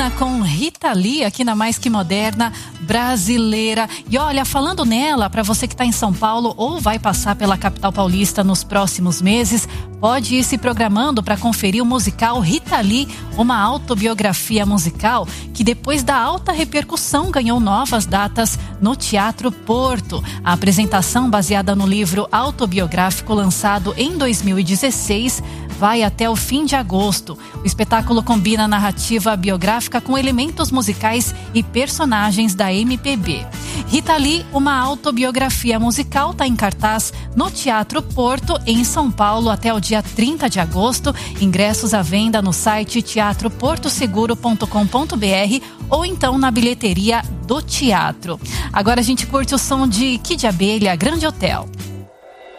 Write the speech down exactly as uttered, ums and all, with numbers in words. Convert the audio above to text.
Combina com Rita Lee aqui na Mais Que Moderna Brasileira. E olha, falando nela, para você que está em São Paulo ou vai passar pela capital paulista nos próximos meses, pode ir se programando para conferir o musical Rita Lee, uma autobiografia musical que depois da alta repercussão ganhou novas datas no Teatro Porto. A apresentação, baseada no livro autobiográfico lançado em dois mil e dezesseis, vai até o fim de agosto. O espetáculo combina narrativa biográfica com elementos musicais e personagens da M P B. Rita Lee, uma autobiografia musical, está em cartaz no Teatro Porto, em São Paulo, até o dia trinta de agosto. Ingressos à venda no site teatro porto seguro ponto com ponto br ou então na bilheteria do teatro. Agora a gente curte o som de Kid Abelha, Grande Hotel.